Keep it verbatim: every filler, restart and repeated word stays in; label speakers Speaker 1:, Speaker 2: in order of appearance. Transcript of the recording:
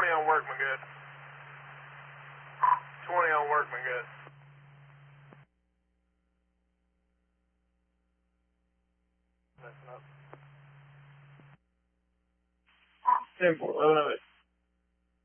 Speaker 1: twenty on Workman good. twenty on Workman good. Messing up.
Speaker 2: ten four, eleven oh eight.